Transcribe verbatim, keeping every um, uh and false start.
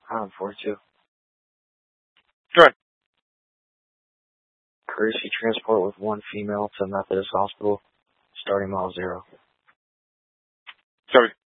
I'm forty-two. Go ahead. Courtesy transport with one female to Methodist Hospital, starting mile zero. Sorry.